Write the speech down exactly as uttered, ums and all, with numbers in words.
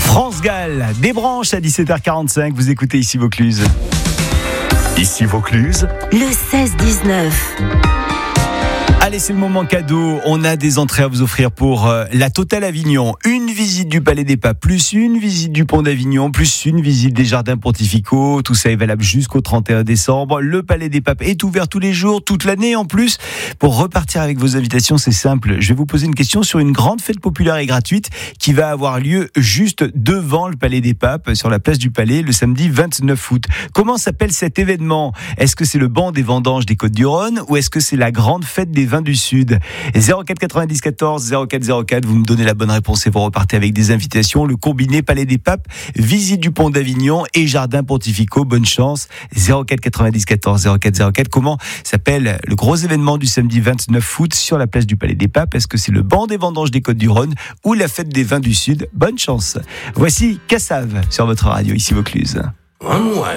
France Gall, des branches à dix-sept heures quarante-cinq. Vous écoutez ici Vaucluse. Ici Vaucluse. Le seize dix-neuf. Allez, c'est le moment cadeau. On a des entrées à vous offrir pour euh, la Totale Avignon. Une visite du Palais des Papes, plus une visite du Pont d'Avignon, plus une visite des Jardins Pontificaux. Tout ça est valable jusqu'au trente et un décembre. Le Palais des Papes est ouvert tous les jours, toute l'année en plus. Pour repartir avec vos invitations, c'est simple. Je vais vous poser une question sur une grande fête populaire et gratuite qui va avoir lieu juste devant le Palais des Papes, sur la place du Palais, le samedi vingt-neuf août. Comment s'appelle cet événement ? Est-ce que c'est le banc des vendanges des Côtes-du-Rhône ou est-ce que c'est la grande fête des vins du Sud ? zéro quatre quatre-vingt-dix quatorze zéro quatre zéro quatre, vous me donnez la bonne réponse et vous repartez avec des invitations. Le combiné Palais des Papes, visite du Pont d'Avignon et Jardins Pontificaux. Bonne chance. zéro quatre quatre-vingt-dix quatorze zéro quatre zéro quatre. Comment s'appelle le gros événement du samedi vingt-neuf août sur la place du Palais des Papes ? Est-ce que c'est le banc des vendanges des Côtes-du-Rhône ou la fête des vins du Sud ? Bonne chance. Voici Cassave sur votre radio, ici Vaucluse. One way.